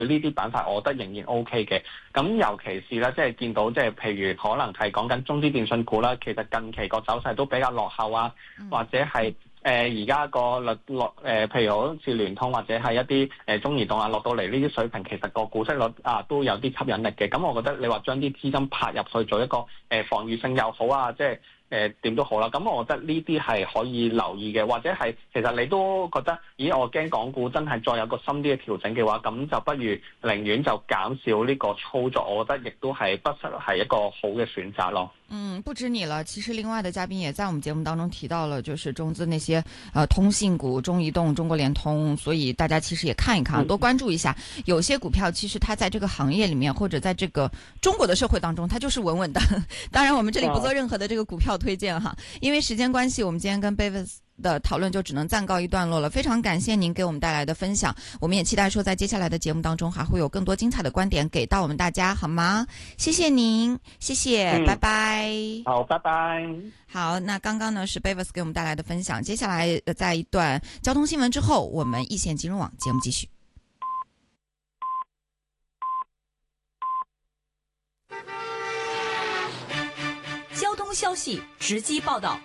呢啲板塊，我覺得仍然 OK 嘅。咁尤其是咧，即係見到即係譬如可能係講緊中資電信股啦，其實近期個走勢都比較落後啊，或者係而家個率落譬如好似聯通或者係一啲中移動啊落到嚟呢啲水平，其實個股息率都有啲吸引力嘅。咁我覺得你話將啲資金拍入去做一個防禦性又好啊，即係點都好啦。咁我覺得呢啲係可以留意嘅，或者係其實你都覺得，咦我驚港股真係再有個深啲嘅調整嘅話，咁就不如寧願就減少呢個操作，我覺得亦都係不失係一個好嘅選擇咯。 不止你了，其實另外的嘉賓也在我們節目當中提到了，就是中資那些通信股，中移動、中國聯通，所以大家其實也看一看，多關注一下。有些股票其實它在這個行業裡面，或者在這個中國的社會當中，它就是穩穩的。當然，我們這裡不做任何的這個股票推薦哈，因為時間關係，我們今天跟 Bevis的討論就只能暫告一段落了。非常感謝您給我們帶來的分享，我們也期待說在接下來的節目當中還會有更多精彩的觀點給到我們大家，好嗎？謝謝您，謝謝，拜拜。 好，拜拜。 好，那剛剛呢是 Bevis 給我們帶來的分享，接下來在一段交通新聞之後，我們一線金融網節目繼續。 交通消息直擊報道。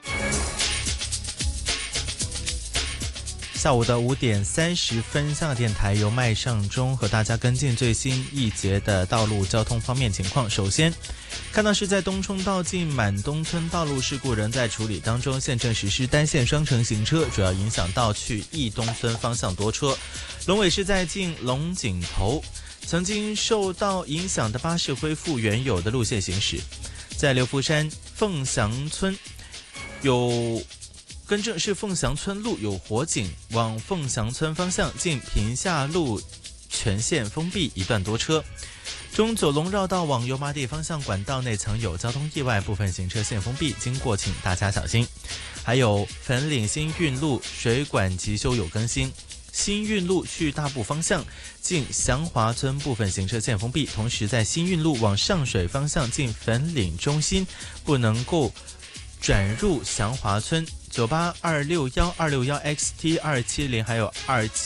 下午的5點30分，香港電台由麥尚中和大家跟進最新一節的道路交通方面情況。首先看到是在東涌道近滿東村道路事故仍在處理當中，現正實施單線雙程行車，主要影響到去義東村方向多車。龍尾是在近龍井頭，曾經受到影響的巴士恢復原有的路線行駛。在流浮山鳳翔村有更正是鳳翔村路有火警，往鳳翔村方向近平下路全線封閉一段多車。中九龍繞道往油麻地方向管道內曾有交通意外，部分行車線封閉，經過請大家小心。還有粉嶺新運路水管急修有更新，新運路去大埔方向近祥華村部分行車線封閉，同時在新運路往上水方向近粉嶺中心不能夠轉入祥華村。98261、261XT、270還有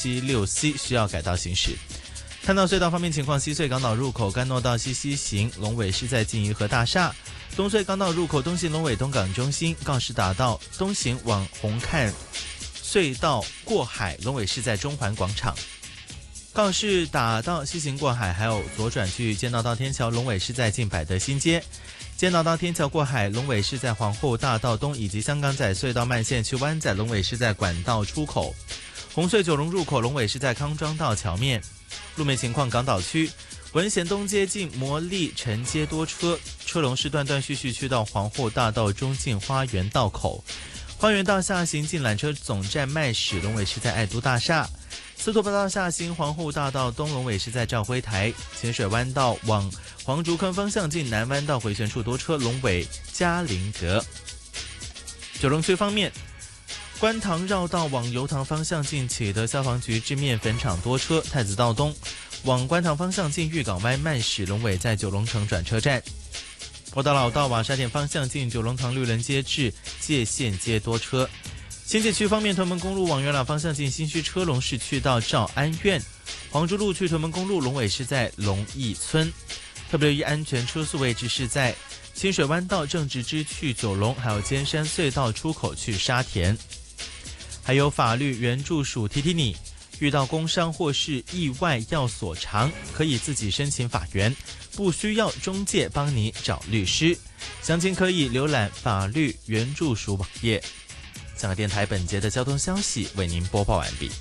276C 需要改道行駛。看到隧道方面情況，西隧港島入口干諾道西行，龍尾是在金怡和大廈；東隧港島入口東行龍尾東港中心，告士打道東行往紅磡隧道過海，龍尾是在中環廣場；告士打道西行過海，還有左轉去堅道道天橋，龍尾是在近百德新街。堅道到天橋過海，龍尾是在皇后大道東，以及香港仔隧道慢線去灣仔，龍尾是在管道出口。紅隧九龍入口，龍尾是在康莊道橋面。路面情況，港島區文賢東街近魔力城街多車，車龍是斷斷續續去到皇后大道中近花園道口。花園道下行近纜車總站麥史，龍尾是在愛都大廈。司徒拔道下行皇后大道東，龍尾是在兆輝台。淺水灣道往黃竹坑方向近南灣道回旋處多車，龍尾嘉陵閣。九龍區方面，觀塘繞道往油塘方向近啟德消防局至麵粉廠多車，太子道東往觀塘方向近裕港灣慢駛，龍尾在九龍城轉車站。國道老道往沙田方向近九龍塘綠人街至界限街多車。新界區方面，屯門公路往元朗方向近新墟車龍是去到兆安苑，黃竹路去屯門公路龍尾是在龍義村。特別留意安全車速位置是在清水灣道正直支去九龍，還有尖山隧道出口去沙田。還有法律援助署提提你，遇到工傷或是意外要索償，可以自己申請法援，不需要中介幫你找律師。詳情可以瀏覽法律援助署網頁。香港電台本節的交通消息為您播報完畢。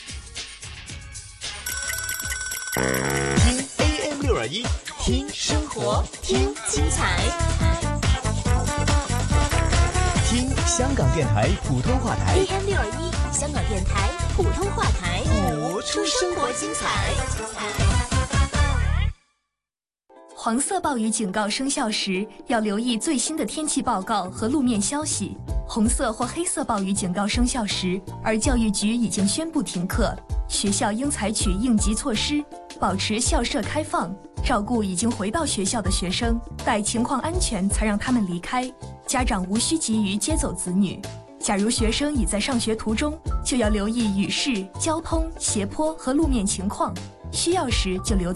聽 AM 621，聽生活，聽精彩，聽香港電台普通話台。 AM 621，香港電台普通話台， 播出生活精彩。 黃色暴雨警告生效時，要留意最新的天氣報告和路面消息。紅色或黑色暴雨警告生效時，而教育局已經宣布停課，學校應採取應急措施，保持校舍開放，照顧已經回到學校的學生，待情況安全才讓他們離開。家長無需急於接走子女。假如學生已在上學途中，就要留意雨勢、交通、斜坡和路面情況， 需要时就留